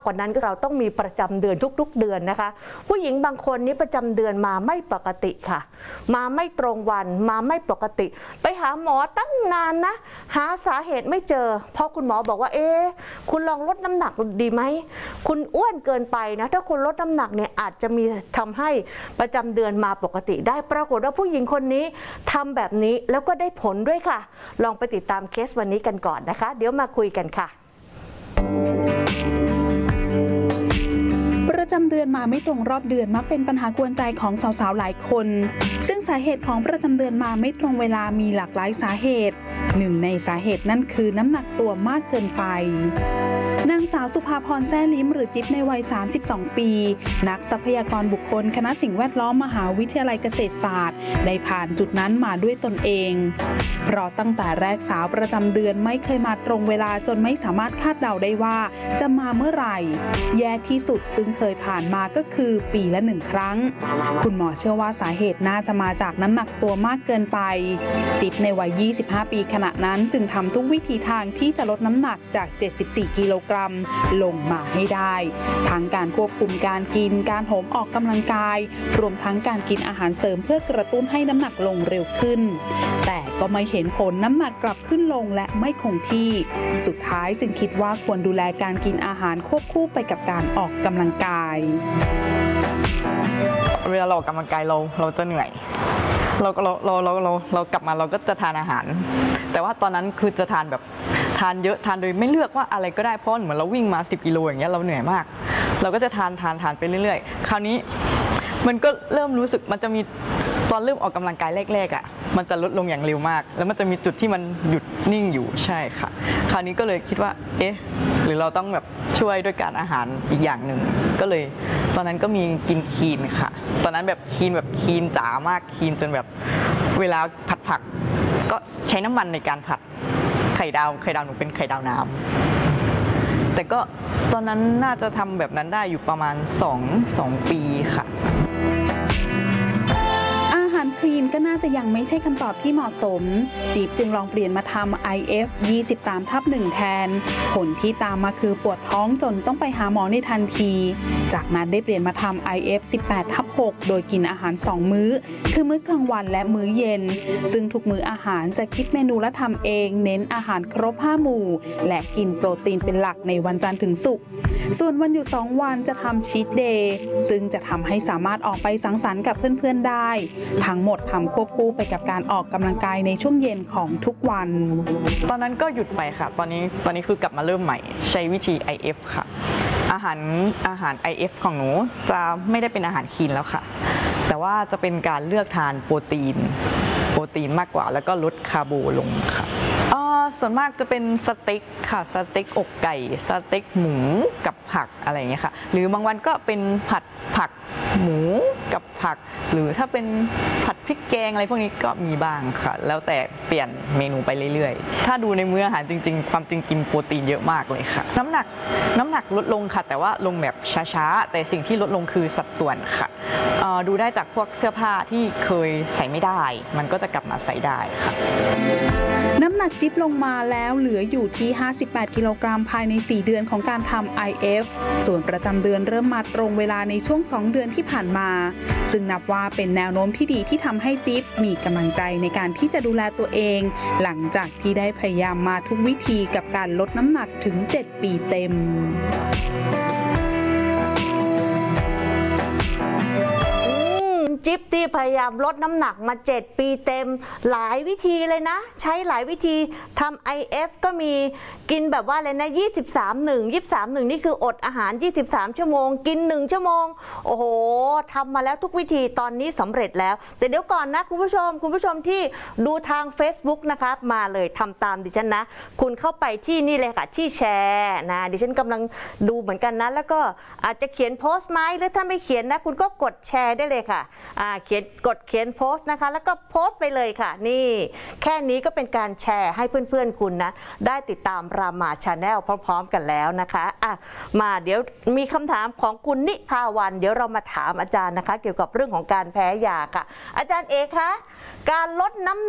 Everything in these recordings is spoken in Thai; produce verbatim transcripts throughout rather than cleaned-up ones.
กว่านั้นก็เราต้องมีประจำเดือนทุกๆเดือนนะคะผู้หญิงบางคนนี้ประจำเดือนมาไม่ปกติค่ะมาไม่ตรงวันมาไม่ปกติไปหาหมอตั้งนานนะหาสาเหตุไม่เจอเพราะคุณหมอบอกว่าเอ๊ะคุณลองลดน้ำหนักดีไหมคุณอ้วนเกินไปนะถ้าคุณลดน้ำหนักเนี่ยอาจจะมีทำให้ประจำเดือนมาปกติได้ปรากฏว่าผู้หญิงคนนี้ทำแบบนี้แล้วก็ได้ผลด้วยค่ะลองไปติดตามเคสวันนี้กันก่อนนะคะเดี๋ยวมาคุยกันค่ะประจำเดือนมาไม่ตรงรอบเดือนมักเป็นปัญหากวนใจของสาวๆหลายคนซึ่งสาเหตุของประจำเดือนมาไม่ตรงเวลามีหลากหลายสาเหตุหนึ่งในสาเหตุนั่นคือน้ำหนักตัวมากเกินไปนางสาวสุภาพรแซ่ลิ้มหรือจิ๊บในวัยสามสิบสองปีนักทรัพยากรบุคคลคณะสิ่งแวดล้อมมหาวิทยาลัยเกษตรศาสตร์ได้ผ่านจุดนั้นมาด้วยตนเองเพราะตั้งแต่แรกสาวประจำเดือนไม่เคยมาตรงเวลาจนไม่สามารถคาดเดาได้ว่าจะมาเมื่อไหร่แย่ที่สุดซึ่งเคยผ่านมาก็คือปีละหนึ่งครั้งคุณหมอเชื่อว่าสาเหตุน่าจะมาจากน้ำหนักตัวมากเกินไปจิ๊บในวัยยี่สิบห้าปีขณะนั้นจึงทำทุกวิถีทางที่จะลดน้ำหนักจากเจ็ดสิบสี่กิโลกรัมลงมาให้ได้ทั้งการควบคุมการกินการโหมออกกำลังกายรวมทั้งการกินอาหารเสริมเพื่อกระตุ้นให้น้ำหนักลงเร็วขึ้นแต่ก็ไม่เห็นผลน้ำหนักกลับขึ้นลงและไม่คงที่สุดท้ายจึงคิดว่าควรดูแลการกินอาหารควบคู่ไปกับการออกกำลังกายเวลาเราออกกำลังกายเราเราจะเหนื่อยเราเราเราเราเราเรากลับมาเราก็จะทานอาหารแต่ว่าตอนนั้นคือจะทานแบบทานเยอะทานโดยไม่เลือกว่าอะไรก็ได้เพราะเหมือนเราวิ่งมาสิบกิโลอย่างเงี้ยเราเหนื่อยมากเราก็จะทานทานทานไปเรื่อยๆคราวนี้มันก็เริ่มรู้สึกมันจะมีตอนเริ่มออกกำลังกายแรกๆอ่ะมันจะลดลงอย่างเร็วมากแล้วมันจะมีจุดที่มันหยุดนิ่งอยู่ใช่ค่ะคราวนี้ก็เลยคิดว่าเอ๊ะหรือเราต้องแบบช่วยด้วยการอาหารอีกอย่างหนึ่งก็เลยตอนนั้นก็มีกินคีนค่ะตอนนั้นแบบคีนแบบคีนจ๋ามากคีนจนแบบเวลาผัดผักก็ใช้น้ำมันในการผัดไข่ดาวไข่ดาวหนูเป็นไข่ดาวน้ำแต่ก็ตอนนั้นน่าจะทำแบบนั้นได้อยู่ประมาณสอง สองปีค่ะคลีนก็น่าจะยังไม่ใช่คำตอบที่เหมาะสมจิ๊บจึงลองเปลี่ยนมาทำ ไอ เอฟ ยี่สิบสามทับหนึ่ง แทนผลที่ตามมาคือปวดท้องจนต้องไปหาหมอในทันทีจากนั้นได้เปลี่ยนมาทำ ไอ เอฟ สิบแปดทับหก โดยกินอาหารสองมื้อคือมื้อกลางวันและมื้อเย็นซึ่งทุกมื้ออาหารจะคิดเมนูและทำเองเน้นอาหารครบห้าหมู่และกินโปรตีนเป็นหลักในวันจันทร์ถึงศุกร์ส่วนวันหยุดสองวันจะทำชีทเดย์ซึ่งจะทำให้สามารถออกไปสังสรรค์กับเพื่อนๆได้ทั้งหมดทำควบคู่ไปกับการออกกำลังกายในช่วงเย็นของทุกวันตอนนั้นก็หยุดไปค่ะตอนนี้ตอนนี้คือกลับมาเริ่มใหม่ใช้วิธี ไอ เอฟ ค่ะอาหารอาหาร ไอ เอฟ ของหนูจะไม่ได้เป็นอาหารคีนแล้วค่ะแต่ว่าจะเป็นการเลือกทานโปรตีนโปรตีนมากกว่าแล้วก็ลดคาร์โบลงค่ะส่วนมากจะเป็นสเต็กค่ะสเต็กอกไก่สเต็กหมูกับผักอะไรอย่างเงี้ยค่ะหรือบางวันก็เป็นผัดผักหมูกับผักหรือถ้าเป็นผัดพริกแกงอะไรพวกนี้ก็มีบ้างค่ะแล้วแต่เปลี่ยนเมนูไปเรื่อยๆถ้าดูในมื้ออาหารจริงๆความจริงกินโปรตีนเยอะมากเลยค่ะน้ำหนักน้ำหนักลดลงค่ะแต่ว่าลงแบบช้าๆแต่สิ่งที่ลดลงคือสัดส่วนค่ะดูได้จากพวกเสื้อผ้าที่เคยใส่ไม่ได้มันก็จะกลับมาใส่ได้ค่ะน้ำหนักจิ๊บลงมาแล้วเหลืออยู่ที่ห้าสิบแปดกิโลกรัมภายในสี่เดือนของการทำ ไอ เอฟ ส่วนประจำเดือนเริ่มมาตรงเวลาในช่วงสองเดือนที่ผ่านมาซึ่งนับว่าเป็นแนวโน้มที่ดีที่ทำให้จิ๊บมีกำลังใจในการที่จะดูแลตัวเองหลังจากที่ได้พยายามมาทุกวิธีกับการลดน้ำหนักถึงเจ็ดปีเต็มจิ๊บที่พยายามลดน้ำหนักมาเจ็ดปีเต็มหลายวิธีเลยนะใช้หลายวิธีทำ ไอ เอฟ ก็มีกินแบบว่าอะไรนะยี่สิบสาม หนึ่ง ยี่สิบสาม หนึ่งนี่คืออดอาหารยี่สิบสามชั่วโมงกินหนึ่งชั่วโมงโอ้โหทำมาแล้วทุกวิธีตอนนี้สำเร็จแล้วแต่เดี๋ยวก่อนนะคุณผู้ชมคุณผู้ชมที่ดูทาง Facebook นะคะมาเลยทำตามดิฉันนะคุณเข้าไปที่นี่เลยค่ะที่แชร์นะดิฉันกำลังดูเหมือนกันนะแล้วก็อาจจะเขียนโพสต์ไหมหรือถ้าไม่เขียนนะคุณก็กดแชร์ได้เลยค่ะเขียนกดเขียนโพสต์นะคะแล้วก็โพสต์ไปเลยค่ะนี่แค่นี้ก็เป็นการแชร์ให้เพื่อนๆคุณนะได้ติดตามรามาชาแนลพร้อมๆกันแล้วนะคะอ่ะมาเดี๋ยวมีคำถามของคุณนิภาวันเดี๋ยวเรามาถามอาจารย์นะคะเกี่ยวกับเรื่องของการแพ้ยาค่ะอาจารย์เอคะการลดน้ำหนัก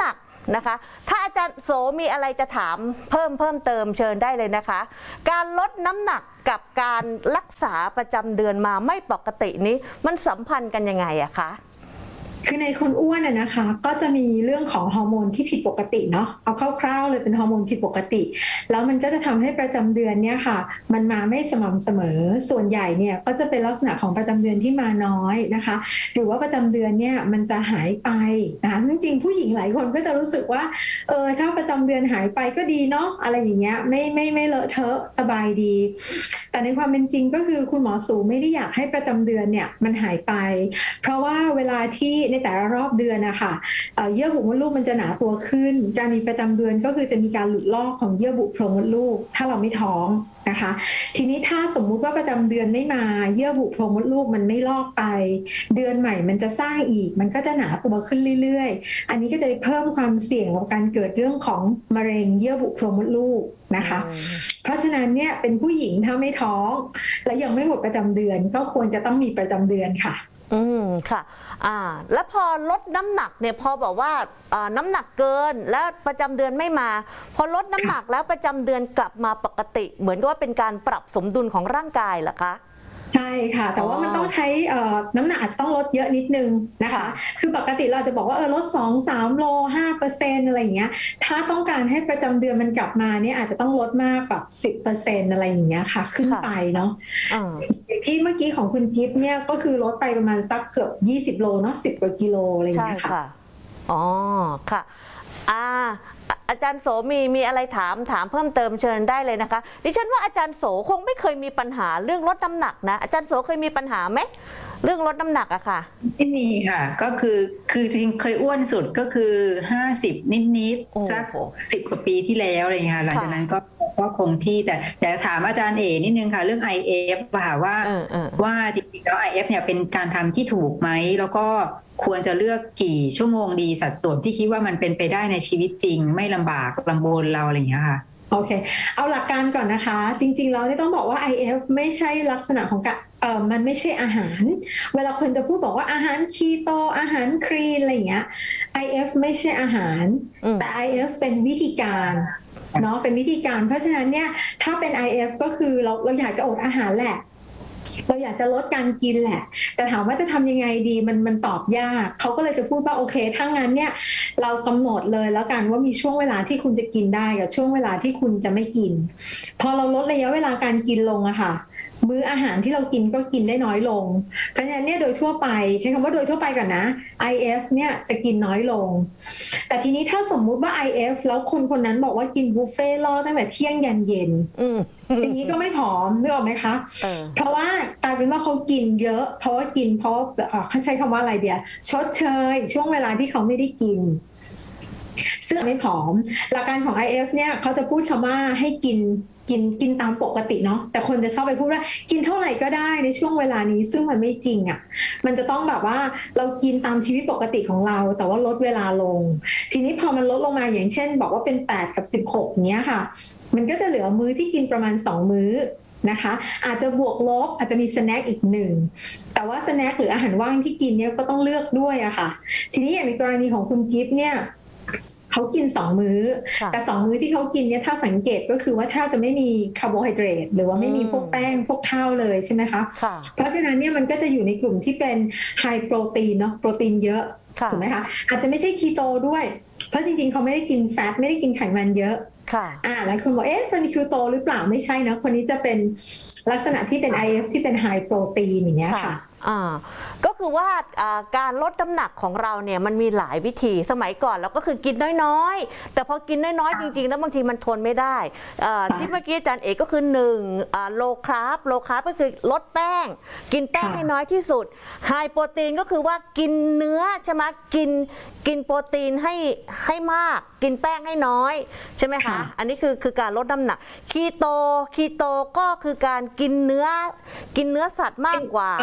นะคะ ถ้าอาจารย์โสมีอะไรจะถามเพิ่มเพิ่มเติมเชิญได้เลยนะคะ การลดน้ำหนักกับการรักษาประจำเดือนมาไม่ปกตินี้มันสัมพันธ์กันยังไงอะคะคือในคนอ้วนอะนะคะก็จะมีเรื่องของฮอร์โมนที่ผิดปกติเนาะเอาคร่าวๆเลยเป็นฮอร์โมนผิดปกติแล้วมันก็จะทำให้ประจำเดือนเนี่ยค่ะมันมาไม่สม่ำเสมอส่วนใหญ่เนี่ยก็จะเป็นลักษณะของประจำเดือนที่มาน้อยนะคะหรือว่าประจำเดือนเนี่ยมันจะหายไปนะคะจริงๆผู้หญิงหลายคนก็จะรู้สึกว่าเออถ้าประจำเดือนหายไปก็ดีเนาะอะไรอย่างเงี้ยไม่ไม่ไม่เลอะเทอะสบายดีแต่ในความเป็นจริงก็คือคุณหมอสูไม่ได้อยากให้ประจำเดือนเนี่ยมันหายไปเพราะว่าเวลาที่ในแต่ละรอบเดือนนะคะเยื่อบุมดลูกมันจะหนาตัวขึ้นการมีประจำเดือนก็คือจะมีการหลุดลอกของเยื่อบุโพรงมดลูกถ้าเราไม่ท้องนะคะทีนี้ถ้าสมมุติว่าประจำเดือนไม่มาเยื่อบุโพรงมดลูกมันไม่ลอกไปเดือนใหม่มันจะสร้างอีกมันก็จะหนาตัวขึ้นเรื่อยๆอันนี้ก็จะเพิ่มความเสี่ยงของการเกิดเรื่องของมะเร็งเยื่อบุโพรงมดลูกนะคะเพราะฉะนั้นเนี่ยเป็นผู้หญิงถ้าไม่ท้องและยังไม่หมดประจำเดือนก็ควรจะต้องมีประจำเดือนค่ะอืมค่ะอ่าแล้วพอลดน้ำหนักเนี่ยพอบอกว่าอ่าน้ำหนักเกินแล้วประจำเดือนไม่มาพอลดน้ำหนักแล้วประจำเดือนกลับมาปกติเหมือนกับว่าเป็นการปรับสมดุลของร่างกายเหรอคะใช่ค่ะแต่ว่ามันต้องใช้น้ำหนักอาจจะต้องลดเยอะนิดนึงนะคะคือปกติเราจะบอกว่าเออลดสองสามโลห้าเปอร์เซ็นต์อะไรอย่างเงี้ยถ้าต้องการให้ประจำเดือนมันกลับมาเนี่ยอาจจะต้องลดมากแบบสิบเปอร์เซ็นต์อะไรอย่างเงี้ยค่ะขึ้นไปเนาะที่เมื่อกี้ของคุณจิ๊บเนี่ยก็คือลดไปประมาณสักเกือบยี่สิบโลเนาะสิบกว่ากิโลอะไรอย่างเงี้ยค่ะอ๋อค่ะอ่าอาจารย์โสมีมีอะไรถามถามเพิ่มเติมเชิญได้เลยนะคะดิฉันว่าอาจารย์โสคงไม่เคยมีปัญหาเรื่องลดน้ำหนักนะอาจารย์โสเคยมีปัญหาไหมเรื่องลดน้ำหนักอะค่ะไม่มีค่ะก็คือคือจริงเคยอ้วนสุดก็คือห้าสิบนิดๆสักสิบกว่าปีที่แล้วอะไรเงี้ยหลังจากนั้นก็ก็คงที่แต่แต่ถามอาจารย์เอ๋นิดนึงค่ะเรื่อง ไอ เอฟ ค่ะว่าว่าจริงๆแล้ว ไอ เอฟ เนี่ยเป็นการทำที่ถูกไหมแล้วก็ควรจะเลือกกี่ชั่วโมงดีสัดส่วนที่คิดว่ามันเป็นไปได้ในชีวิตจริงไม่ลำบากลำบนเราอะไรอย่างเงี้ยค่ะโอเคเอาหลักการก่อนนะคะจริงๆแล้วนี่ต้องบอกว่า ไอ เอฟ ไม่ใช่ลักษณะของการเออมันไม่ใช่อาหารเวลาคนจะพูดบอกว่าอาหารคีโตอาหารคลีนอะไรอย่างเงี้ย ไอ เอฟ ไม่ใช่อาหารแต่ ไอ เอฟ เป็นวิธีการเนาะเป็นวิธีการเพราะฉะนั้นเนี่ยถ้าเป็น ไอ เอฟ ก็คือเราเราอยากจะอดอาหารแหละเราอยากจะลดการกินแหละแต่ถามว่าจะทำยังไงดีมันมันตอบยากเขาก็เลยจะพูดว่าโอเคถ้างั้นเนี่ยเรากำหนดเลยแล้วกันว่ามีช่วงเวลาที่คุณจะกินได้กับช่วงเวลาที่คุณจะไม่กินพอเราลดระยะเวลาการกินลงอะค่ะมื้ออาหารที่เรากินก็กินได้น้อยลงเพราะฉะนั้นเนี่ยโดยทั่วไปใช้คำว่าโดยทั่วไปก่อนนะ ไอ เอฟ เนี่ยจะกินน้อยลงแต่ทีนี้ถ้าสมมุติว่า ไอ เอฟ แล้วคนคนนั้นบอกว่ากินบุฟเฟ่ต์ล่อตั้งแต่เที่ยงยันเย็นอย่างนี้ก็ไม่ผอมนึกออกไหมคะเพราะว่ากลายเป็นว่าเขากินเยอะเพราะว่ากินเพราะเขาใช้คำว่าอะไรเดียวชดเชยช่วงเวลาที่เขาไม่ได้กินซึ่งไม่ผอมหลักการของ ไอ เอฟ เนี่ยเขาจะพูดคำว่าให้กินกินกินตามปกติเนาะแต่คนจะชอบไปพูดว่ากินเท่าไหร่ก็ได้ในช่วงเวลานี้ซึ่งมันไม่จริงอ่ะมันจะต้องแบบว่าเรากินตามชีวิตปกติของเราแต่ว่าลดเวลาลงทีนี้พอมันลดลงมาอย่างเช่นบอกว่าเป็นแปดกับสิบหกเนี้ยค่ะมันก็จะเหลือมื้อที่กินประมาณสองมื้อนะคะอาจจะบวกลบอาจจะมีสแน็คอีกหนึ่งแต่ว่าสแน็คหรืออาหารว่างที่กินเนี่ยก็ต้องเลือกด้วยอะค่ะทีนี้อย่างในกรณีของคุณจิ๊บเนี่ยเขากินสองมื้อแต่สองมื้อที่เขากินเนี่ยถ้าสังเกตก็คือว่าแทบจะไม่มีคาร์โบไฮเดรตหรือว่าไม่มีพวกแป้งพวกข้าวเลยใช่ไหมคะเพราะฉะนั้นเนี่ยมันก็จะอยู่ในกลุ่มที่เป็นไฮโปรตีนเนาะโปรตีนเยอะถูกไหมคะอาจจะไม่ใช่คีโตด้วยเพราะจริงๆเขาไม่ได้กินแฟตไม่ได้กินไขมันเยอะอ่าหลายคนบอกเอ๊ะคนนี้คีโตหรือเปล่าไม่ใช่นะคนนี้จะเป็นลักษณะที่เป็น ไอ เอฟ ที่เป็นไฮโปรตีนอย่างเงี้ยค่ะอ่าก็คือว่าการลดน้ำหนักของเราเนี่ยมันมีหลายวิธีสมัยก่อนเราก็คือกินน้อยๆแต่พอกินน้อยๆจริงๆแล้วบางทีมันทนไม่ได้ที่เมื่อกี้อาจารย์เอกก็คือหนึ่งโลคาร์บโลคาร์บก็คือลดแป้งกินแป้งให้น้อยที่สุดไฮโปรตีนก็คือว่ากินเนื้อใช่ไหมกินกินโปรตีนให้ให้มากกินแป้งให้น้อยใช่ไหมคะอันนี้คือคือการลดน้ำหนักคีโตคีโตก็คือการกินเนื้อกินเนื้อสัตว์มากกว่าจ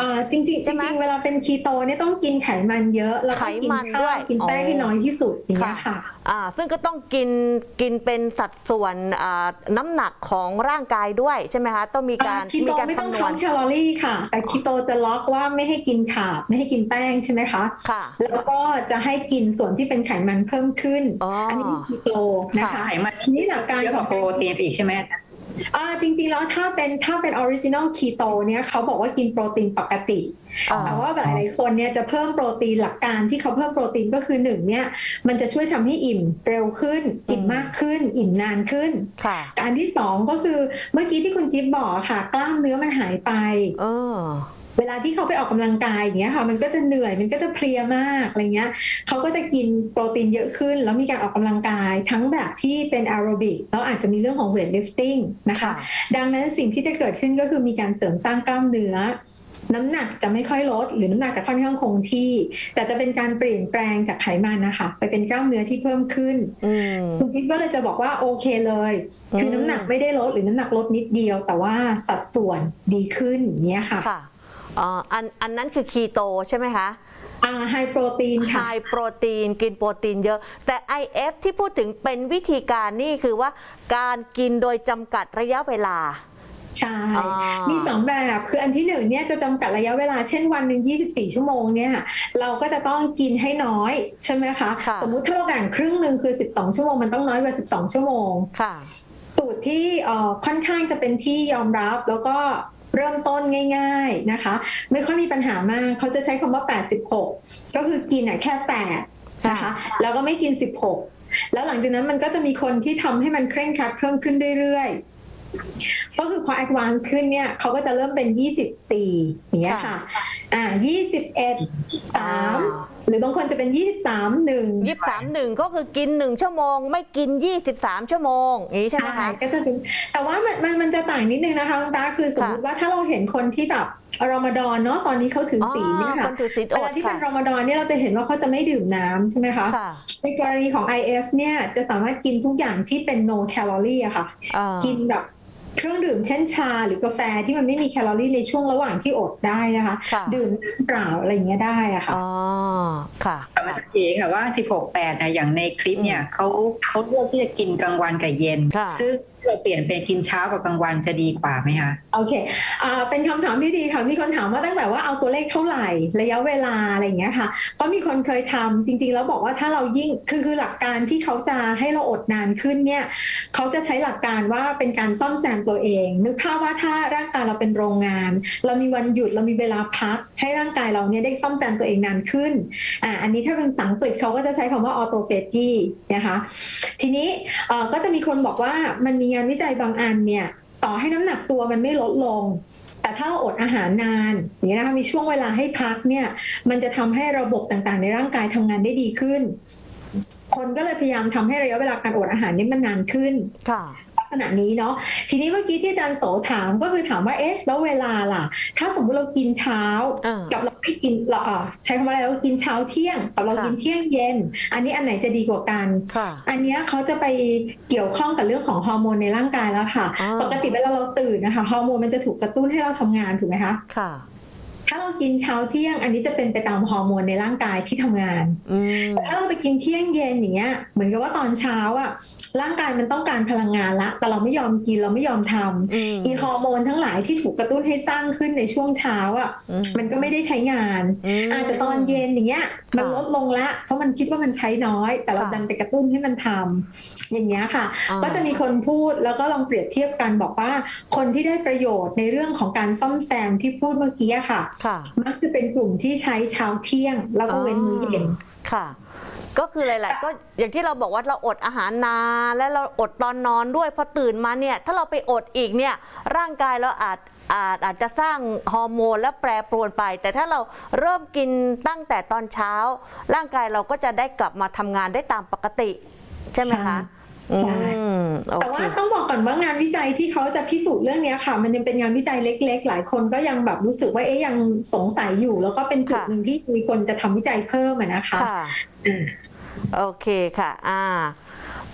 ริงๆจใช่ไหมริงๆเวลาเป็นคีโตเนี่ยต้องกินไขมันเยอะแล้วก็กิไขมันข้าด้วยกินแป้งให้น้อยที่สุดอย่างเงี้ยค่ะอ่าซึ่งก็ต้องกินกินเป็นสัดส่วนอ่าน้ำหนักของร่างกายด้วยใช่ไหมคะต้องมีการคีมีโตการไม่ต้องคำนวเข้าณแคลอรี่ค่ะ แต่คีโตจะล็อกว่าไม่ให้กินคาร์บไม่ให้กินแป้งใช่ไหมคะค่ะแล้วก็จะให้กินส่วนที่เป็นไขมันเพิ่มขึ้นอ๋ออันนี้คีโตนะคะไขมันนี่หลักการเยอะขกองว่าโปรตีนอีกใช่ไหมอาจารย์อ่าจริงๆแล้วถ้าเป็นถ้าเป็นออริจินอลคีโตเนี่ยเขาบอกว่ากินโปรตีนปกติอ่าแต่ว่าหลายๆคนเนี่ยจะเพิ่มโปรตีนหลักการที่เขาเพิ่มโปรตีนก็คือหนึ่งเนี่ยมันจะช่วยทำให้อิ่มเร็วขึ้น อิ่มมากขึ้น อิ่มนานขึ้นค่ะการที่สองก็คือเมื่อกี้ที่คุณจิ๊บบอกค่ะ กล้ามเนื้อมันหายไปเออเวลาที่เขาไปออกกำลังกายอย่างเงี้ยค่ะมันก็จะเหนื่อยมันก็จะเพลียมากอะไรเงี้ยเขาก็จะกินโปรตีนเยอะขึ้น แล้วมีการออกกำลังกายทั้งแบบที่เป็นแอโรบิกแล้วอาจจะมีเรื่องของเวทลิฟติ้งนะคะค่ะดังนั้นสิ่งที่จะเกิดขึ้นก็คือมีการเสริมสร้างกล้ามเนื้อ น้ำหนักจะไม่ค่อยลดหรือน้ำหนักจะค่อนข้างคงที่ แต่จะเป็นการเปลี่ยนแปลงจากไขมันนะคะไปเป็นกล้ามเนื้อที่เพิ่มขึ้นอืมคุณจิ๊บก็เลยจะบอกว่าโอเคเลย คือมน้ำหนักไม่ได้ลดหรือน้ำหนักลดนิดเดียว แต่ว่าสัดส่วนดีขึ้นอย่างเงี้ยค่ะค่ะอ่าอันอันนั้นคือคีโตใช่ไหมคะอ่าไฮโปรตีนไฮค่ะโปรตีนกินโปรตีนเยอะ แต่ ไอ เอฟ ที่พูดถึงเป็นวิธีการนี่คือว่าการกินโดยจำกัดระยะเวลาใช่อ่ามีมีสองแบบคืออันที่หนึ่งเนี่ยจะจำกัดระยะเวลาเช่นวันหนึ่งยี่สิบสี่ชั่วโมงเนี่ยเราก็จะต้องกินให้น้อยใช่ไหมคะค่ะสมมุติถ้าเราแบ่งครึ่งหนึ่งคือสิบสองชั่วโมงมันต้องน้อยกว่าสิบสองชั่วโมงค่ะสูตรที่เอ่อค่อนข้างจะเป็นที่ยอมรับแล้วก็เริ่มต้นง่ายๆนะคะไม่ค่อยมีปัญหามากเขาจะใช้คำว่าแปดสิบหกก็คือกินอ่ะแค่แปดนะคะแล้วก็ไม่กินสิบหกแล้วหลังจากนั้นมันก็จะมีคนที่ทำให้มันเคร่งครัดเพิ่มขึ้นเรื่อยๆก็คือพอ advance ขึ้นเนี่ยเขาก็จะเริ่มเป็นยี่สิบสี่อย่างเงี้ยค่ะอ่ายี่สิบเอ็ด สามหรือบางคนจะเป็นยี่สิบสาม หนึ่งยี่สิบสามหนึ่งก็คือกินหนึ่งชั่วโมง ไม่กินยี่สิบสามชั่วโมงอย่างนี้ใช่ไหมใช่คะก็จะเป็นแต่ว่ามันมันมันจะต่างนิดนึงนะคะคุณตาคือสมมติว่าถ้าเราเห็นคนที่แบบรอมฎอนเนาะตอนนี้เขาถือศีลเนี่ยอ๋อค่ะคนถือศีลอดเวลาที่เป็นค่ะรอมฎอนเนี่ยเราจะเห็นว่าเขาจะไม่ดื่มน้ำใช่ไหมคะค่ะในกรณีของ ไอ เอฟ เนี่ยจะสามารถกินทุกอย่างที่เป็น no calorie อะค่ะอ่ากินแบบเครื่องดื่มเช่นชาหรือกาแฟที่มันไม่มีแคลอรี่ในช่วงระหว่างที่อดได้นะคะค่ะดื่มน้ำเปล่าอะไรอย่างเงี้ยได้อะค่ะอ๋อค่ะแต่ว่าจะเอ๋ค่ะว่า สิบหก แปดนะอย่างในคลิปเนี่ยเขาเขาเลือกที่จะกินกลางวันกับเย็นค่ะซึ่งเราเปลี่ยนเป็นกินเช้ากับกลางวันจะดีกว่าไหมคะโอเคอ่าเป็นคำถามที่ดีค่ะ มีคนถามว่าตั้งแต่ว่าเอาตัวเลขเท่าไหร่ ระยะเวลาอะไรอย่างเงี้ยค่ะ ก็มีคนเคยทำจริงๆแล้วบอกว่าถ้าเรายิ่ง คือคือหลักการที่เขาจะให้เราอดนานขึ้นเนี่ย เขาจะใช้หลักการว่าเป็นการซ่อมแซมตัวเอง นึกภาพว่าถ้าร่างกายเราเป็นโรงงาน เรามีวันหยุด เรามีเวลาพัก ให้ร่างกายเราเนี่ยได้ซ่อมแซมตัวเองนานขึ้น อ่า อันนี้ถ้าเป็นภาษาอังกฤษเขาก็จะใช้คำว่า autophagy นะคะ ทีนี้เอ่อก็จะมีคนบอกว่ามันมีงานวิจัยบางอันเนี่ยต่อให้น้ำหนักตัวมันไม่ลดลง แต่ถ้าเราอดอาหารนานอย่างนี้นะคะมีช่วงเวลาให้พักเนี่ยมันจะทำให้ระบบต่างๆในร่างกายทำงานได้ดีขึ้น คนก็เลยพยายามทำให้ระยะเวลาการอดอาหารนี่มันนานขึ้นค่ะลักษณะนี้เนาะทีนี้เมื่อกี้ที่อาจารย์โสถามก็คือถามว่าเอ๊ะแล้วเวลาล่ะ ถ้าสมมุติเรากินเช้าอ่ากักับเราไม่กินเราอ่ะใช้คำว่าอะไรเรากินเช้าเที่ยงกับเราค่ะกินเที่ยงเย็น อันนี้อันไหนจะดีกว่ากันค่ะอันเนี้ยเขาจะไปเกี่ยวข้องกับเรื่องของฮอร์โมนในร่างกายแล้วค่ะอ่าปกติเวลาเราตื่นนะคะฮอร์โมนมันจะถูกกระตุ้นให้เราทำงานถูกไหมคะค่ะถ้าเรากินเช้าเที่ยง อันนี้จะเป็นไปตามฮอร์โมนในร่างกายที่ทำงานอืมถ้าเราไปกินเที่ยงเย็นอย่างเงี้ยเหมือนกับว่าตอนเช้าอ่ะร่างกายมันต้องการพลังงานละแต่เราไม่ยอมกินเราไม่ยอมทำอืมอีฮอร์โมนทั้งหลายที่ถูกกระตุ้นให้สร้างขึ้นในช่วงเช้าอ่ะอืมมันก็ไม่ได้ใช้งานอืมอาจจะตอนเย็นอย่างเงี้ยมันลดลงละเพราะมันคิดว่ามันใช้น้อย แต่เราค่ะดันไปกระตุ้นให้มันทำอย่างเงี้ยค่ะอ่าก็จะมีคนพูดแล้วก็ลองเปรียบเทียบกันบอกว่าคนที่ได้ประโยชน์ในเรื่องของการซ่อมแซมที่พูดเมื่อกี้อะค่ะค่ะมักจะเป็นกลุ่มที่ใช้เช้าเที่ยงแล้วก็เว้นมื้อเย็นค่ะ ก็คือหลายๆก็อย่างที่เราบอกว่าเราอดอาหารนานและเราอดตอนนอนด้วยพอตื่นมาเนี่ยถ้าเราไปอดอีกเนี่ยร่างกายเราอาจอาจอาจจะสร้างฮอร์โมนและแปรปรวนไป แต่ถ้าเราเริ่มกินตั้งแต่ตอนเช้า ร่างกายเราก็จะได้กลับมาทำงานได้ตามปกติใช่ไหมคะใช่อืมโอแต่เคว่าต้องบอกก่อนว่างานวิจัยที่เขาจะพิสูจน์เรื่องนี้ค่ะ มันยังเป็นงานวิจัยเล็กๆ หลายคนก็ยังแบบรู้สึกว่าเอ๊ยยังสงสัยอยู่ แล้วก็เป็นจุดค่ะหนึ่งที่มีคนจะทำวิจัยเพิ่มอะนะคะค่ะอืมโอเคค่ะอ่า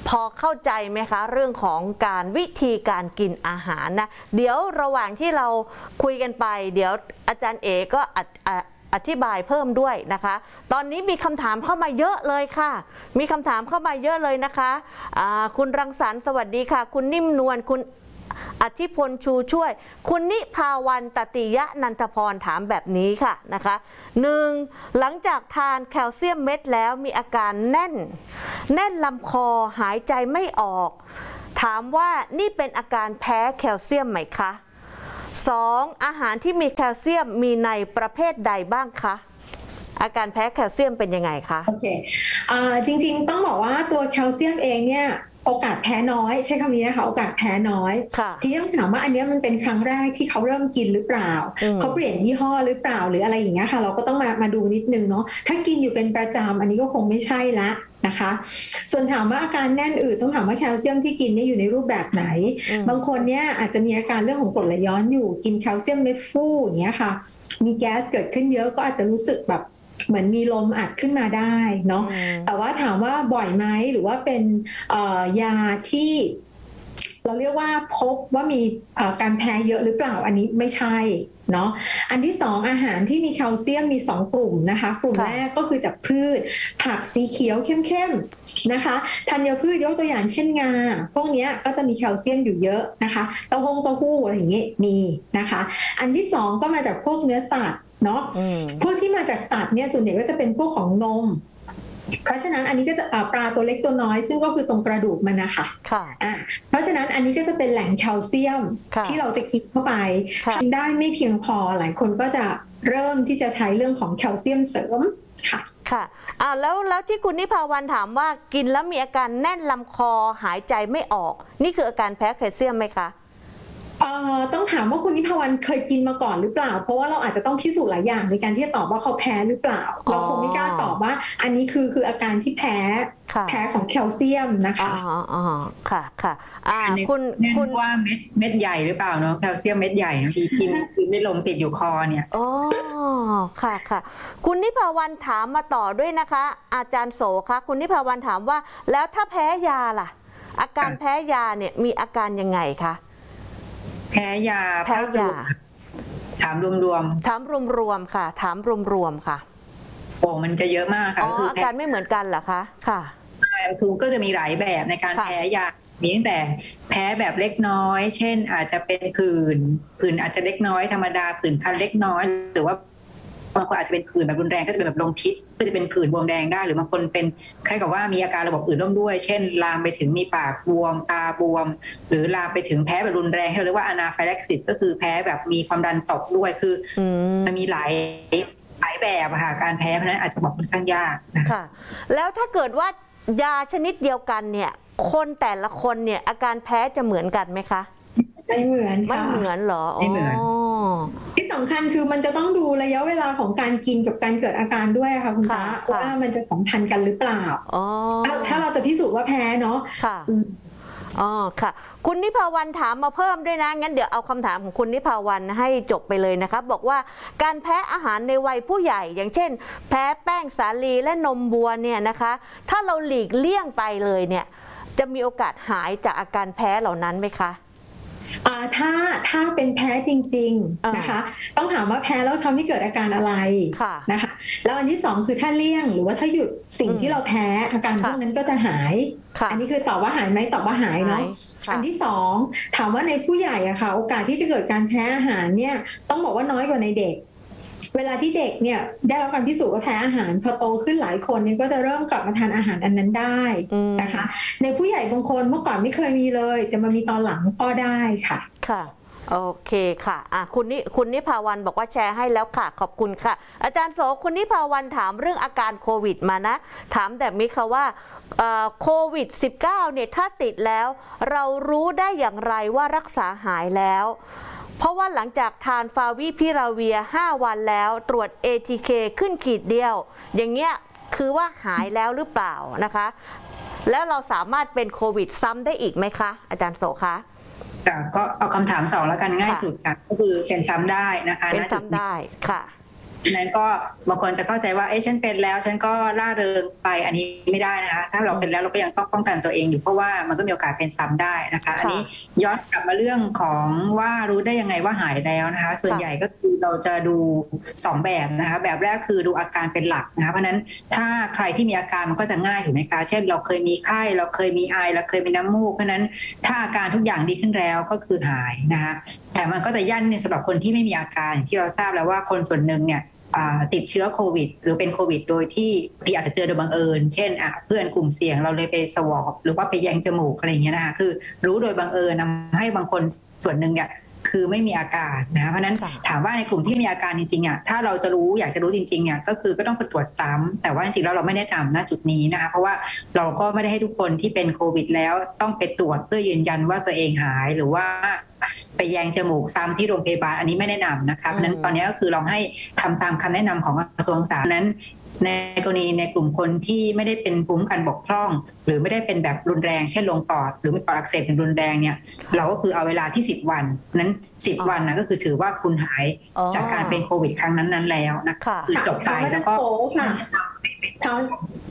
พอเข้าใจไหมคะเรื่องของการวิธีการกินอาหารนะเดี๋ยวระหว่างที่เราคุยกันไปเดี๋ยวอาจารย์เอก็ออธิบายเพิ่มด้วยนะคะตอนนี้มีคำถามเข้ามาเยอะเลยค่ะมีคำถามเข้ามาเยอะเลยนะคะะคุณรังสรรค์สวัสดีค่ะคุณนิ่มนวลคุณอธิพลชูช่วยคุณนิภาวันตติยะนันทพรถามแบบนี้ค่ะนะคะหนึ่งหลังจากทานแคลเซียมเม็ดแล้วมีอาการแน่นแน่นลำคอหายใจไม่ออกถามว่านี่เป็นอาการแพ้แคลเซียมไหมคะสองอาหารที่มีแคลเซียมมีในประเภทใดบ้างคะอาการแพ้แคลเซียมเป็นยังไงคะโอเคอ่าจริงๆต้องบอกว่าตัวแคลเซียมเองเนี่ยโอกาสแพ้น้อยใช้คำนี้นะคะโอกาสแพ้น้อยทีนี้ต้องถามว่าอันนี้มันเป็นครั้งแรกที่เขาเริ่มกินหรือเปล่าเขาเปลี่ยนยี่ห้อหรือเปล่าหรืออะไรอย่างเงี้ยค่ะเราก็ต้องมามาดูนิดนึงเนาะถ้ากินอยู่เป็นประจำอันนี้ก็คงไม่ใช่ละนะคะส่วนถามว่าอาการแน่นอืดต้องถามว่าแคลเซียมที่กินนี่อยู่ในรูปแบบไหนบางคนเนี่ยอาจจะมีอาการเรื่องของกรดไหลย้อนอยู่กินแคลเซียมเม็ดฟูอย่างเงี้ยค่ะมีแก๊สเกิดขึ้นเยอะก็อาจจะรู้สึกแบบเหมือนมีลมอัดขึ้นมาได้เนาะแต่ว่าถามว่าบ่อยไหมหรือว่าเป็นยาที่เราเรียกว่าพบว่ามีการแพ้เยอะหรือเปล่าอันนี้ไม่ใช่เนาะอันที่สองอาหารที่มีแคลเซียมมีสองกลุ่มนะคะกลุ่มแรกก็คือจากพืชผักสีเขียวเข้มๆนะคะธัญพืชยกตัวอย่างเช่นงาพวกนี้ก็จะมีแคลเซียมอยู่เยอะนะคะเต้าหู้เต้าหู้อะไรอย่างเงี้ยมีนะคะอันที่สองก็มาจากพวกเนื้อสัตว์เนาะพวกที่มาจากสัตว์เนี่ยส่วนใหญ่ก็จะเป็นพวกของนมเพราะฉะนั้นอันนี้ก็จะปลาตัวเล็กตัวน้อยซึ่งก็คือตรงกระดูกมันนะคะอ่าเพราะฉะนั้นอันนี้ก็จะเป็นแหล่งแคลเซียมที่เราจะกินเข้าไปกินได้ไม่เพียงพอหลายคนก็จะเริ่มที่จะใช้เรื่องของแคลเซียมเสริมค่ะค่ะอ่าแล้วแล้วที่คุณนิภาวันถามว่ากินแล้วมีอาการแน่นลำคอหายใจไม่ออกนี่คืออาการแพ้แคลเซียมไหมคะเอ่อต้องถามว่าคุณนิพวันเคยกินมาก่อนหรือเปล่าเพราะว่าเราอาจจะต้องพิสูจน์หลายอย่างในการที่จะตอบว่าเขาแพ้หรือเปล่าเราคงไม่กล้าตอบว่าอันนี้คือคืออาการที่แพ้แพ้ของแคลเซียมนะคะอ๋ออ๋อค่ะค่ะอ่าคุณคุณว่าเม็ดเม็ดใหญ่หรือเปล่าเนาะแคลเซียมเม็ดใหญ่บางทีกินคือไม่ลงติดอยู่คอเนี่ยอ๋อค่ะค่ะคุณนิพาวันถามมาต่อด้วยนะคะอาจารย์โสคะคุณนิพาวันถามว่าแล้วถ้าแพ้ยาล่ะอาการแพ้ยาเนี่ยมีอาการยังไงคะแพ้ยาแพ้ยาถามรวมๆถามรวมๆค่ะถามรวมๆค่ะโอ้มันจะเยอะมากค่ะอ๋ออาการไม่เหมือนกันเหรอคะค่ะคือก็จะมีหลายแบบในการแพ้ยามีตั้งแต่แพ้แบบเล็กน้อยเช่นอาจจะเป็นผื่นผื่นอาจจะเล็กน้อยธรรมดาผื่นคันเล็กน้อยหรือว่าบางคนอาจจะเป็นผื่นแบบรุนแรงก็จะเป็นแบบลมพิษก็จะเป็นผื่นบวมแดงได้หรือบางคนเป็นคล้ายกับว่ามีอาการระบบอื่นร่วมด้วยเช่นลามไปถึงมีปากบวมตาบวมหรือลามไปถึงแพ้แบบรุนแรงที่เราเรียกว่าอนาไฟแล็กซิสก็คือแพ้แบบมีความดันตกด้วยคือมันมีหลายหลายแบบค่ะการแพ้เพราะนั้นอาจจะบอกค่อนข้างยากค่ะแล้วถ้าเกิดว่ายาชนิดเดียวกันเนี่ยคนแต่ละคนเนี่ยอาการแพ้จะเหมือนกันไหมคะไม่เหมือนไม่เหมือนเหรอไม่เหมือนที่สำคัญคือมันจะต้องดูระยะเวลาของการกินกับการเกิดอาการด้วยค่ะคุณตาว่ามันจะสัมพันธ์กันหรือเปล่าถ้าเราจะพิสูจน์ว่าแพ้เนาะค่ะอ๋อค่ะคุณนิพาวันถามมาเพิ่มด้วยนะงั้นเดี๋ยวเอาคำถามของคุณนิพาวันให้จบไปเลยนะคะบอกว่าการแพ้อาหารในวัยผู้ใหญ่อย่างเช่นแพ้แป้งสาลีและนมวัวเนี่ยนะคะถ้าเราหลีกเลี่ยงไปเลยเนี่ยจะมีโอกาสหายจากอาการแพ้เหล่านั้นไหมคะถ้าถ้าเป็นแพ้จริงๆนะคะต้องถามว่าแพ้แล้วทำให้เกิดอาการอะไรนะคะแล้วอันที่สองคือถ้าเลี่ยงหรือว่าถ้าหยุดสิ่งที่เราแพ้อาการพวกนั้นก็จะหายอันนี้คือตอบว่าหายไหมตอบว่าหายเนาะอันที่สองถามว่าในผู้ใหญ่อะค่ะโอกาสที่จะเกิดการแพ้อาหารเนี่ยต้องบอกว่าน้อยกว่าในเด็กเวลาที่เด็กเนี่ยได้รับการพิสูจน์ว่าแพ้อาหารพอโตขึ้นหลายคนเนี่ยก็จะเริ่มกลับมาทานอาหารอันนั้นได้นะคะในผู้ใหญ่บางคนเมื่อก่อนไม่เคยมีเลยแต่มามีตอนหลังก็ได้ค่ะค่ะโอเคค่ะอ่ะคุณนิคุณนิพาวันบอกว่าแชร์ให้แล้วค่ะขอบคุณค่ะอาจารย์โสคุณนิพาวันถามเรื่องอาการโควิดมานะถามแบบนี้ค่ะว่าโควิด สิบเก้า เนี่ยถ้าติดแล้วเรารู้ได้อย่างไรว่ารักษาหายแล้วเพราะว่าหลังจากทานฟาวิพิราเวียห้าวันแล้วตรวจ เอ ที เค ขึ้นขีดเดียวอย่างเงี้ยคือว่าหายแล้วหรือเปล่านะคะแล้วเราสามารถเป็นโควิดซ้ำได้อีกไหมคะอาจารย์โสคะก็เอาคำถามสองแล้วกันง่ายสุดค่ะก็คือเป็นซ้ำได้นะคะเป็นซ้ำได้ค่ะนั้นก็บางคนจะเข้าใจว่าเอ้ฉันเป็นแล้วฉันก็ล่าเริงไปอันนี้ไม่ได้นะคะถ้าเราเป็นแล้วเราก็ยังต้องป้องกันตัวเองอยู่เพราะว่ามันก็มีโอกาสเป็นซ้ำได้นะคะอันนี้ย้อนกลับมาเรื่องของว่ารู้ได้ยังไงว่าหายแล้วนะคะส่วนใหญ่ก็คือเราจะดูสองแบบนะคะแบบแรกคือดูอาการเป็นหลักนะคะเพราะฉะนั้นถ้าใครที่มีอาการมันก็จะง่ายถูกไหมคะเช่นเราเคยมีไข้เราเคยมีไอเราเคยมีน้ำมูกเพราะฉะนั้นถ้าอาการทุกอย่างดีขึ้นแล้วก็คือหายนะคะแต่มันก็จะยั่นในสำหรับคนที่ไม่มีอาการอย่างที่เราทราบแล้วว่าคนส่วนหนึ่งเนี่ยติดเชื้อโควิดหรือเป็นโควิดโดยที่ที่อาจจะเจอโดยบังเอิญเช่นเพื่อนกลุ่มเสี่ยงเราเลยไปสวอปหรือว่าไปแยงจมูกอะไรอย่างเงี้ยนะคะคือรู้โดยบังเอิญทำให้บางคนส่วนหนึ่งเนี่ยคือไม่มีอาการนะเพราะนั้นถามว่าในกลุ่มที่มีอาการจริงๆอ่ะถ้าเราจะรู้อยากจะรู้จริงๆเนี่ยก็คือก็ต้องไปตรวจซ้ำแต่ว่าจริงๆแล้วเราไม่แนะนำณจุดนี้นะคะเพราะว่าเราก็ไม่ได้ให้ทุกคนที่เป็นโควิดแล้วต้องไปตรวจเพื่อยืนยันว่าตัวเองหายหรือว่าไปแยงจมูกซ้ำที่โรงพยาบาลอันนี้ไม่แนะนำนะคะเพราะนั้นตอนนี้ก็คือเราให้ทำตามคำแนะนำของกระทรวงสาธารณสุขนั้นในกรณีในกลุ่มคนที่ไม่ได้เป็นภูมิคุ้มกันบกพร่องหรือไม่ได้เป็นแบบรุนแรงเช่นลงปอดหรือมีปอดอักเสบเป็นรุนแรงเนี่ยเราก็คือเอาเวลาที่สิบวันนั้นสิบวันนะก็คือถือว่าคุณหายจากการเป็นโควิดครั้งนั้นๆแล้วนะคะคือจบไปแล้วก็ถาม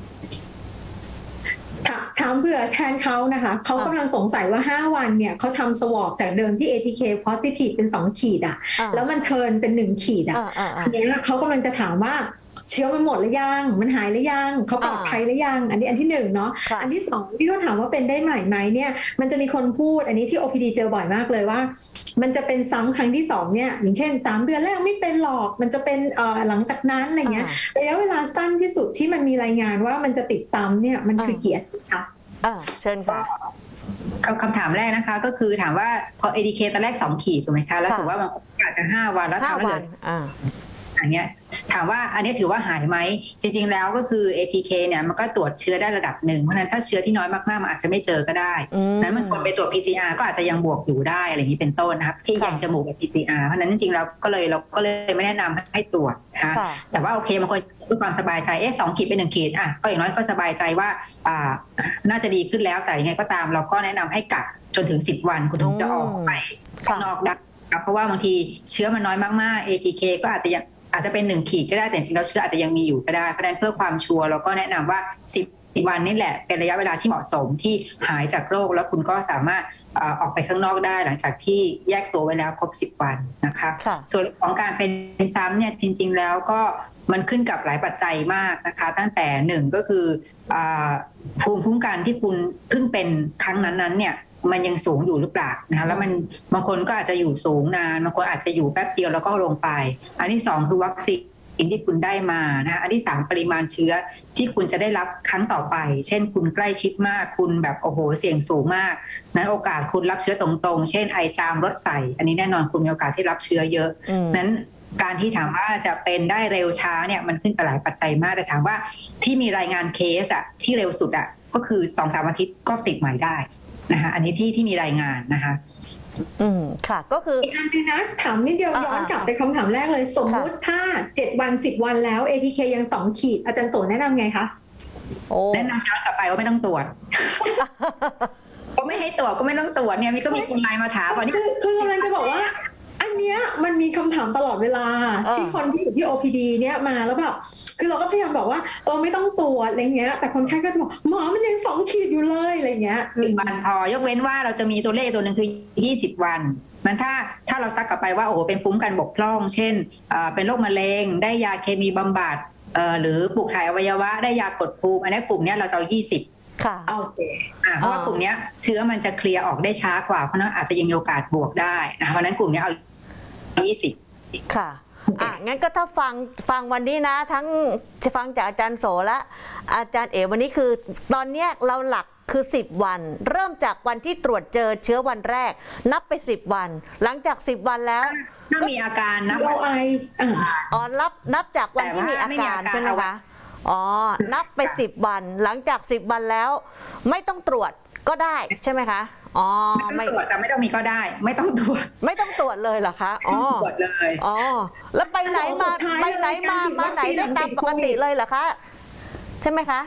ถามเผื่อแทนเขานะคะเขากำลังสงสัยว่าห้าวันเนี่ยเขาทำสวอปจากเดิมที่ เอ ที เค positive เป็นสองขีดอ่ะแล้วมันเทิร์นเป็นหนึ่งขีดอ่ะอันนี้เขากำลังจะถามว่าเชื้อมันหมดหรือยังมันหายหรือยังเขาปลอดภัยหรือยังอันนี้อันที่หนึ่งเนาะอันที่สองที่เขาถามว่าเป็นได้ใหม่ไหมเนี่ยมันจะมีคนพูดอันนี้ที่ โอ พี ดี เจอบ่อยมากเลยว่ามันจะเป็นซ้ำครั้งที่สองเนี่ยอย่างเช่นสามเดือนแรกไม่เป็นหรอกมันจะเป็นเอ่อหลังจากนั้นอะไรเงี้ยระยะเวลาสั้นที่สุดที่มันมีรายงานว่ามันจะติดซ้ำเนี่ยมันคือกี่อาทิตย์คะอ่าเชิญค่ะคำถามแรกนะคะก็คือถามว่าพอ เอ ที เค ตอนแรกสองขีดถูกไหมคะแล้วถือว่ามันอาจจะห้าวันแล้วทำแล้วเลยอันเนี้ยถามว่าอันนี้ถือว่าหายไหมจริงๆแล้วก็คือ เอ ที เค เนี่ยมันก็ตรวจเชื้อได้ระดับหนึ่งเพราะนั้นถ้าเชื้อที่น้อยมากๆมันอาจจะไม่เจอก็ได้นั้นมันควรไปตรวจ พี ซี อาร์ ก็อาจจะยังบวกอยู่ได้อะไรอย่างนี้เป็นต้นนะครับที่ยังจมูกกับ พี ซี อาร์ เพราะนั้นจริงๆแล้วก็เลยเราก็เลยไม่แนะนำให้ตรวจนะคะแต่ว่าโอเคบางคนเพื่อความสบายใจเอ๊ะสองขีดเป็นหนึ่งขีดอ่ะก็อย่างน้อยก็สบายใจว่าอ่าน่าจะดีขึ้นแล้วแต่ยังไงก็ตามเราก็แนะนำให้กักจนถึงสิบวันคุณถึงจะออกไปข้างนอกได้เพราะว่าบางทีเชื้อมันน้อยมากๆ เอ ที เค ก็อาจจะยังอาจจะเป็นหนึ่งขีดก็ได้แต่จริงๆแล้วเชื้ออาจจะยังมีอยู่ก็ได้เพราะฉะนั้นเพื่อความชัวร์เราก็แนะนำว่าสิบวันนี่แหละเป็นระยะเวลาที่เหมาะสมที่หายจากโรคแล้วคุณก็สามารถออกไปข้างนอกได้หลังจากที่แยกตัวไว้แล้วครบสิบวันนะคะส่วนของการเป็นซ้ำเนี่ยจริงๆแล้วก็มันขึ้นกับหลายปัจจัยมากนะคะตั้งแต่หนึ่งก็คือภูมิคุ้มกันที่คุณเพิ่งเป็นครั้งนั้นๆเนี่ยมันยังสูงอยู่หรือเปล่านะคะแล้วมันบางคนก็อาจจะอยู่สูงนานบางคนอาจจะอยู่แป๊บเดียวแล้วก็ลงไปอันที่สองคือวัคซีนที่คุณได้มานะคะอันที่สามปริมาณเชื้อที่คุณจะได้รับครั้งต่อไปเช่นคุณใกล้ชิดมากคุณแบบโอ้โหเสี่ยงสูงมากนั้นโอกาสคุณรับเชื้อตรงๆเช่นไอจามรถใส่อันนี้แน่นอนคุณมีโอกาสที่รับเชื้อเยอะนั้นการที่ถามว่าจะเป็นได้เร็วช้าเนี่ยมันขึ้นกับหลายปัจจัยมากแต่ถามว่าที่มีรายงานเคสอะที่เร็วสุดอะก็คือ สองถึงสาม อาทิตย์ก็ติดใหม่ได้นะคะอันนี้ที่ที่มีรายงานนะคะอืมค่ะก็คืออีกอันนึงนะถามนิดเดียวย้อนกลับไปคำถามแรกเลยสมมุติถ้าเจ็ดวันสิบวันแล้ว เอ ที เค ยังสองขีดอาจารย์โตแนะนำไงคะแนะนำย้อนกลับไปว่าไม่ต้องตรวจก็ไม่ให้ตรวจก็ไม่ต้องตรวจเนี่ยมีก็มีคนไลน์มาถามว่าคือคือกำลังจะบอกว่าอันเนี้ยมันมีคำถามตลอดเวลาที่คนที่อยู่ที่ โอ พี ดี เนี่ยมาแล้วแบบคือเราก็พยายามบอกว่าเออไม่ต้องตรวจอะไรเงี้ยแต่คนไข้ก็จะบอกหมอมันยังสองขีดอยู่เลยอะไรเงี้ยสิบวันพอยกเว้นว่าเราจะมีตัวเลขตัวนึงคือยี่สิบวันมันถ้าถ้าเราซักกลับไปว่าโอ้โหเป็นภูมิคุ้มกันบกพร่องเช่นเป็นโรคมะเร็งได้ยาเคมีบำบัดหรือปลูกถ่ายอวัยวะได้ยากดภูมิอันนี้กลุ่มนี้เราจะเอายี่สิบค่ะโอเคอ่าเพราะว่ากลุ่มนี้เชื้อมันจะเคลียร์ออกได้ช้ากว่าเพราะนั้นอาจจะยังมีโอกาสบวกได้นะเพราะนั้นกลุ่มนี้เอายี่สิบค่ะอ่ะงั้นก็ถ้าฟังฟังวันนี้นะทั้งจะฟังจากอาจารย์โสและอาจารย์เอ๋วันนี้คือตอนนี้เราหลักคือสิบวันเริ่มจากวันที่ตรวจเจอเชื้อวันแรกนับไปสิบวันหลังจากสิบวันแล้วถ้ามีอาการนะไออ๋อนับนับจากวันที่มีอาการใช่ไหมคะอ๋อนับไปสิบวันหลังจากสิบวันแล้วไม่ต้องตรวจก็ได้ใช่ไหมคะอ๋อไม่ตรวจจะไม่ต้องมีก็ได้ไม่ต้องตรวจไม่ต้องตรวจเลยเหรอคะอ๋อตรวจเลยอ๋อแล้วไปไหนมาไปไหนมามาไหนได้ตามปกติเลยเหรอคะใช่ไหมคะ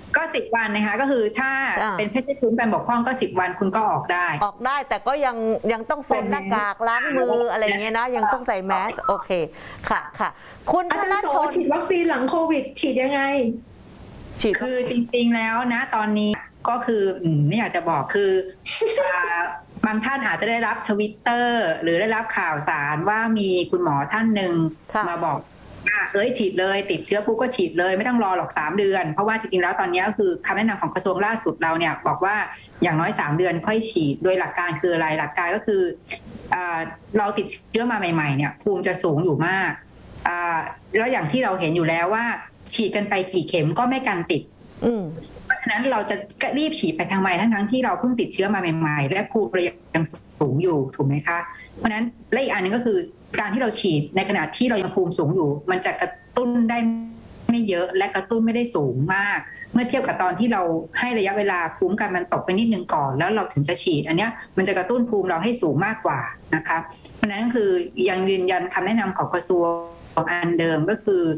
ก็สิบวันนะคะก็คือถ้าจ้ะเป็นเพศที่คุ้มกันบกพร่องก็สิบวันคุณก็ออกได้ออกได้แต่ก็ยังยังต้องสวมหน้ากากล้างมืออะไรเงี้ยนะยังต้องใส่แมสโอเคค่ะค่ะ คุณอาธจารนย์ชโสนฉีดวัคซีนหลังโควิดฉีดยังไงฉีดคือจริงๆแล้วนะตอนนี้ก็คืออืมไม่อยากจะบอกคือ อ่าบางท่านอาจจะได้รับทวิตเตอร์หรือได้รับข่าวสารว่ามีคุณหมอท่านหนึ่งค่ะมาบอกว่าเอ้ยฉีดเลยติดเชื้อปุ๊บก็ฉีดเลยไม่ต้องรอหรอกสามเดือนเพราะว่าจริงๆแล้วตอนนี้ก็คือคำแนะนำของกระทรวงล่าสุดเราเนี่ยบอกว่าอย่างน้อยสามเดือนค่อยฉีดโดยหลักการคืออะไรหลักการก็คืออ่าเราติดเชื้อมาใหม่ๆเนี่ยภูมิจะสูงอยู่มากอ่าแล้วอย่างที่เราเห็นอยู่แล้วว่าฉีดกันไปกี่เข็มก็ไม่กันติดอืมเพราะฉะนั้นเราจะรีบฉีดไปทางไมทั้งทั้งๆที่เราเพิ่งติดเชื้อมาใหม่ๆและภูมิเรายังสูงอยู่ถูกไหมคะเพราะฉะนั้นและอีกอันหนึงก็คือการที่เราฉีดในขณะที่เรายังภูมิสูงอยู่ มันจะกระตุ้นได้ไม่เยอะและกระตุ้นไม่ได้สูงมาก เมื่อเทียบกับตอนที่เราให้ระยะเวลาภูมิกันมันตกไปนิดนึงก่อนแล้วเราถึงจะฉีดอันเนี้ยมันจะกระตุ้นภูมิเราให้สูงมากกว่านะคะเพราะฉะนั้นก็คือยังยืนยันคำแนะนำของกระทรวงอันเดิมก็คือ